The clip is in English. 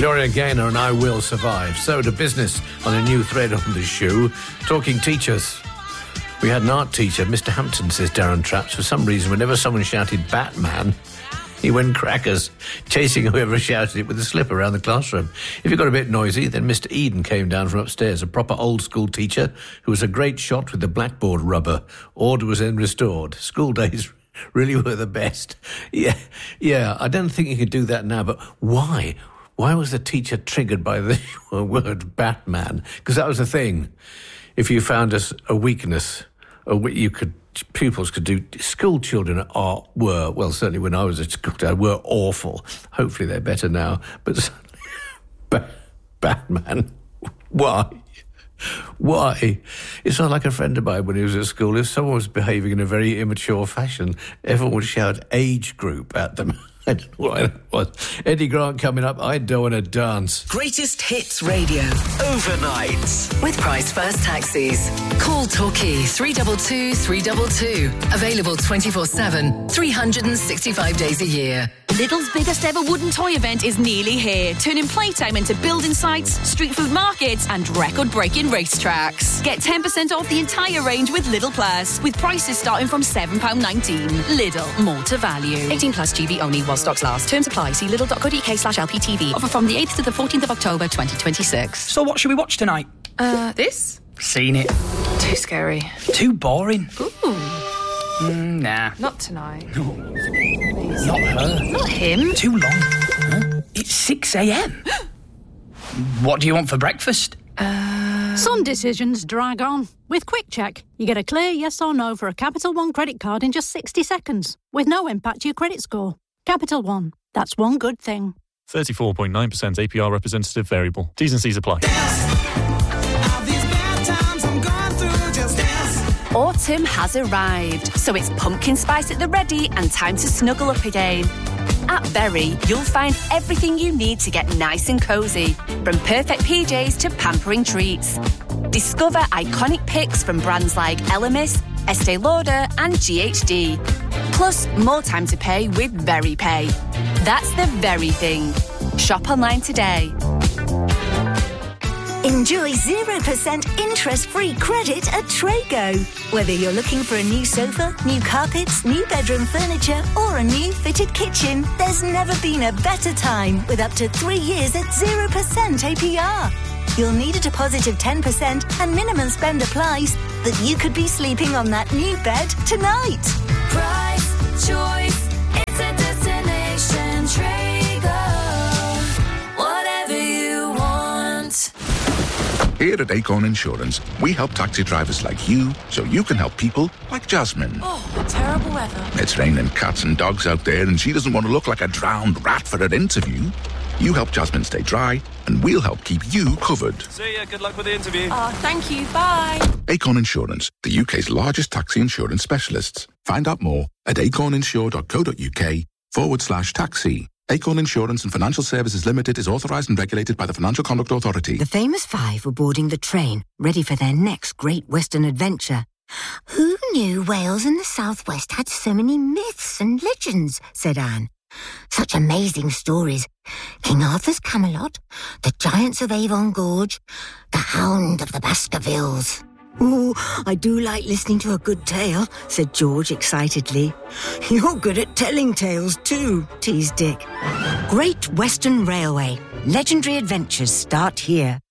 Gloria Gaynor and I Will Survive. So to business on a new thread on the shoe, talking teachers. We had an art teacher, Mr. Hampton, says Darren Traps. For some reason, whenever someone shouted Batman, he went crackers, chasing whoever shouted it with a slip around the classroom. If it got a bit noisy, then Mr. Eden came down from upstairs, a proper old-school teacher who was a great shot with the blackboard rubber. Order was then restored. School days really were the best. Yeah, I don't think you could do that now, but why? Why was the teacher triggered by the word Batman? Because that was the thing. If you found a weakness, pupils could do. School children were, well, certainly when I was at school, were awful. Hopefully they're better now. But Batman, why? It's not like a friend of mine when he was at school. If someone was behaving in a very immature fashion, everyone would shout age group at them. I don't know what it was. Eddie Grant coming up. I don't want to dance. Greatest Hits Radio. Overnight. With Price First Taxis. Call Torquay 322 322. Available 24/7, 365 days a year. Lidl's biggest ever wooden toy event is nearly here, turning playtime into building sites, street food markets and record-breaking racetracks. Get 10% off the entire range with Lidl Plus, with prices starting from £7.19. Lidl, more to value. 18 plus GB only while stocks last. Terms apply. See lidl.co.uk/LPTV. Offer from the 8th to the 14th of October 2026. So what should we watch tonight? This? Seen it. Too scary. Too boring. Ooh. Nah. Not tonight. No. Please. Not her. Not him. Too long. Huh? It's 6 a.m. What do you want for breakfast? Some decisions drag on. With Quick Check, you get a clear yes or no for a Capital One credit card in just 60 seconds, with no impact to your credit score. Capital One. That's one good thing. 34.9% APR representative variable. T's and C's apply. Autumn has arrived, so it's pumpkin spice at the ready and time to snuggle up again. At Berry, you'll find everything you need to get nice and cosy, from perfect PJs to pampering treats. Discover iconic picks from brands like Elemis, Estee Lauder and GHD. Plus, more time to pay with Very Pay. That's the very thing. Shop online today. Enjoy 0% interest-free credit at Trago. Whether you're looking for a new sofa, new carpets, new bedroom furniture or a new fitted kitchen, there's never been a better time with up to 3 years at 0% APR. You'll need a deposit of 10% and minimum spend applies, but you could be sleeping on that new bed tonight. Price, choice, it's a destination. Trago, whatever you want. Here at Acorn Insurance, we help taxi drivers like you so you can help people like Jasmine. Oh, terrible weather. It's raining cats and dogs out there and she doesn't want to look like a drowned rat for her interview. You help Jasmine stay dry and we'll help keep you covered. See ya, good luck with the interview. Oh, thank you, bye. Acorn Insurance, the UK's largest taxi insurance specialists. Find out more at acorninsure.co.uk/taxi. Acorn Insurance and Financial Services Limited is authorised and regulated by the Financial Conduct Authority. The famous five were boarding the train, ready for their next great Western adventure. Who knew Wales and the Southwest had so many myths and legends, said Anne. Such amazing stories. King Arthur's Camelot, the Giants of Avon Gorge, the Hound of the Baskervilles. Oh, I do like listening to a good tale, said George excitedly. You're good at telling tales too, teased Dick. Great Western Railway. Legendary adventures start here.